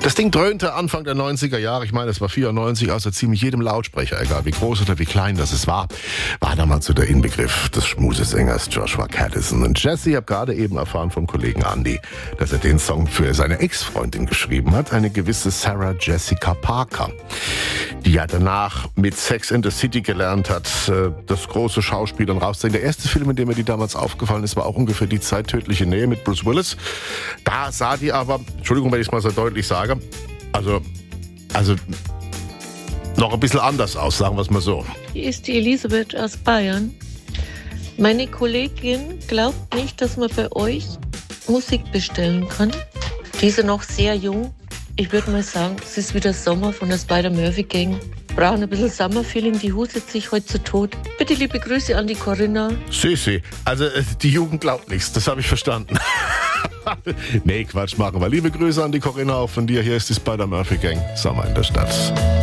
Das Ding dröhnte Anfang der 90er Jahre, ich meine, es war 94, aus ziemlich jedem Lautsprecher, egal wie groß oder wie klein das es war damals so der Inbegriff des Schmusesängers Joshua Caddison. Und Jesse, ich habe gerade eben erfahren vom Kollegen Andy, dass er den Song für seine Ex-Freundin geschrieben hat, eine gewisse Sarah Jessica Parker, die ja danach mit Sex and the City gelernt hat, das große Schauspiel dann rauszubringen. Der erste Film, in dem mir die damals aufgefallen ist, war auch ungefähr die Zeit Tödliche Nähe mit Bruce Willis. Da sah die aber, Entschuldigung, wenn ich es mal so deutlich sage, also noch ein bisschen anders aus, sagen wir es mal so. Hier ist die Elisabeth aus Bayern. Meine Kollegin glaubt nicht, dass man bei euch Musik bestellen kann. Die ist ja noch sehr jung. Ich würde mal sagen, es ist wieder Sommer von der Spider-Murphy-Gang. Brauchen ein bisschen Summer-Feeling, die hustet sich heute zu Tod. Bitte liebe Grüße an die Corinna. Süßi, also die Jugend glaubt nichts, das habe ich verstanden. Nee, Quatsch machen wir. Liebe Grüße an die Corinna auch von dir. Hier ist die Spider-Murphy-Gang. Sommer in der Stadt.